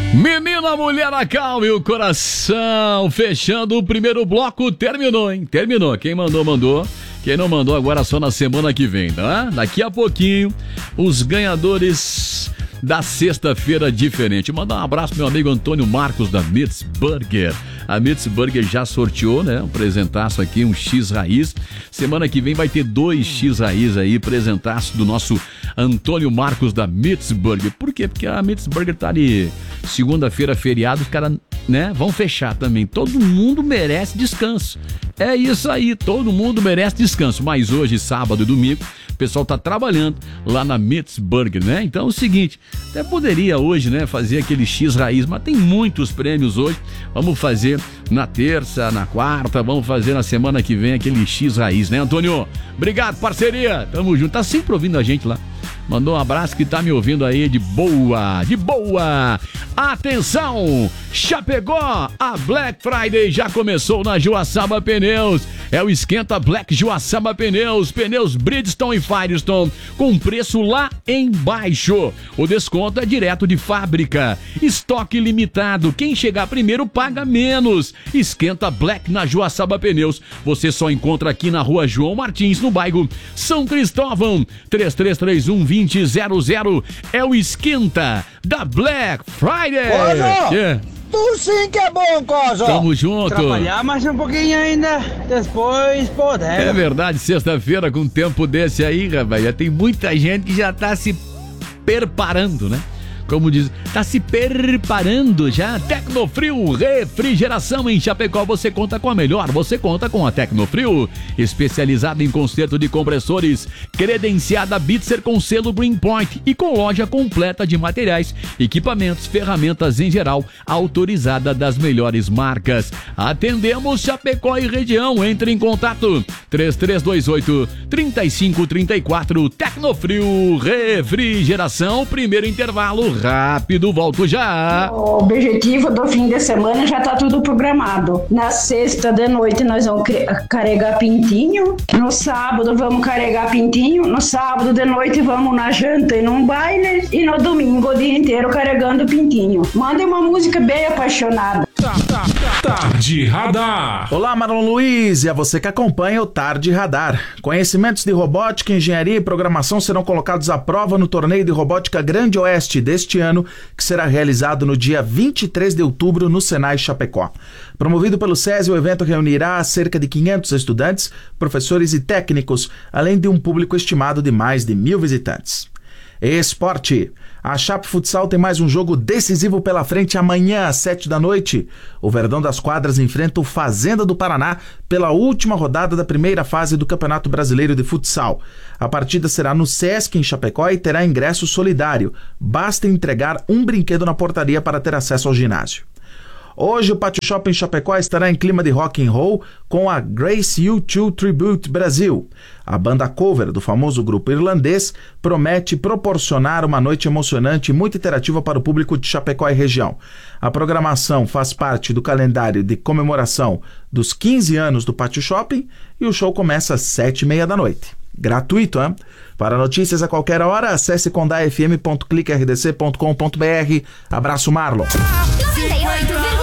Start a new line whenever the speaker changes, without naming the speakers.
Menina, mulher, acalme o coração. Fechando o primeiro bloco, terminou, hein? Terminou. Quem mandou, mandou. Quem não mandou, agora só na semana que vem, tá? Daqui a pouquinho, os ganhadores da sexta-feira diferente. Mandar um abraço pro meu amigo Antônio Marcos da Mitz Burger. A Mitz Burger já sorteou, né? Um presentaço aqui, um X Raiz. Semana que vem vai ter 2 X Raiz aí, presentaço do nosso Antônio Marcos da Mitz Burger. Por quê? Porque a Mitz Burger tá ali, segunda-feira, feriado, os caras, né, vão fechar também. Todo mundo merece descanso. É isso aí, todo mundo merece descanso. Mas hoje, sábado e domingo, o pessoal tá trabalhando lá na Mitz Burger, né? Então é o seguinte, até poderia hoje, né, fazer aquele X Raiz, mas tem muitos prêmios hoje. Vamos fazer na terça, na quarta, vamos fazer na semana que vem aquele X Raiz, né, Antônio? Obrigado, parceria. Tamo junto. Tá sempre ouvindo a gente lá. Mandou um abraço que tá me ouvindo aí de boa, de boa. Atenção, Chapecó, a Black Friday já começou na Joaçaba Pneus. É o Esquenta Black Joaçaba Pneus, pneus Bridgestone e Firestone, com preço lá embaixo. O desconto é direto de fábrica. Estoque limitado, quem chegar primeiro paga menos. Esquenta Black na Joaçaba Pneus. Você só encontra aqui na Rua João Martins, no bairro São Cristóvão. 3331-2000 é o Esquenta da Black Friday.
Olha! Tu sim que é bom, Cosa!
Tamo junto!
Trabalhar mais um pouquinho ainda, depois poder.
É verdade, sexta-feira com um tempo desse aí, rapaz, já tem muita gente que já tá se preparando, né? Como diz, tá se preparando já. Tecnofrio Refrigeração em Chapecó, você conta com a melhor, você conta com a Tecnofrio, especializada em conserto de compressores, credenciada Bitzer com selo Greenpoint e com loja completa de materiais, equipamentos, ferramentas em geral, autorizada das melhores marcas. Atendemos Chapecó e região, entre em contato 3328-3534. Tecnofrio Refrigeração, primeiro intervalo rápido, volto já.
O objetivo do fim de semana já tá tudo programado. Na sexta de noite nós vamos carregar pintinho, no sábado vamos carregar pintinho, no sábado de noite vamos na janta e num baile, e no domingo o dia inteiro carregando pintinho. Mande uma música bem apaixonada.
Tarde Radar. Olá, Marlon Luiz, e a você que acompanha o Tarde Radar. Conhecimentos de robótica, engenharia e programação serão colocados à prova no torneio de robótica Grande Oeste deste ano, que será realizado no dia 23 de outubro no Senai Chapecó. Promovido pelo SESI, o evento reunirá cerca de 500 estudantes, professores e técnicos, além de um público estimado de mais de 1.000 visitantes. Esporte. A Chape Futsal tem mais um jogo decisivo pela frente amanhã às 7 da noite. O Verdão das Quadras enfrenta o Fazenda do Paraná pela última rodada da primeira fase do Campeonato Brasileiro de Futsal. A partida será no Sesc em Chapecó e terá ingresso solidário. Basta entregar um brinquedo na portaria para ter acesso ao ginásio. Hoje o Pátio Shopping Chapecó estará em clima de rock and roll com a Grace U2 Tribute Brasil. A banda cover do famoso grupo irlandês promete proporcionar uma noite emocionante e muito interativa para o público de Chapecó e região. A programação faz parte do calendário de comemoração dos 15 anos do Pátio Shopping e o show começa às 7h30 da noite. Gratuito, hein? Para notícias a qualquer hora, acesse condafm.cliquerdc.com.br. Abraço, Marlon.